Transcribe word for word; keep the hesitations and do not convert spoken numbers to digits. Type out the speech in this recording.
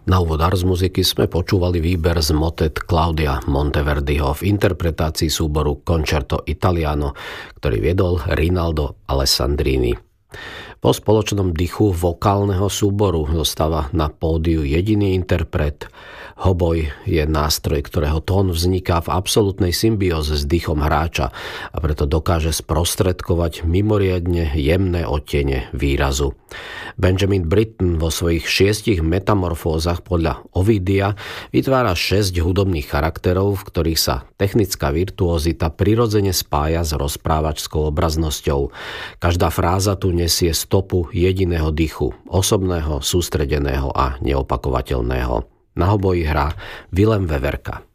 Na úvod Ars Musiky sme počúvali výber z motet Claudia Monteverdiho v interpretácii súboru Concerto Italiano, ktorý viedol Rinaldo Alessandrini. Po spoločnom dychu vokálneho súboru zostáva na pódiu jediný interpret. Hoboj je nástroj, ktorého tón vzniká v absolútnej symbióze s dychom hráča a preto dokáže sprostredkovať mimoriadne jemné odtiene výrazu. Benjamin Britten vo svojich šiestich metamorfózach podľa Ovidia vytvára šesť hudobných charakterov, v ktorých sa technická virtuozita prirodzene spája s rozprávačskou obraznosťou. Každá fráza tu nesie stopu jediného dychu, osobného, sústredeného a neopakovateľného. Na hoboji hrá Vilém Veverka.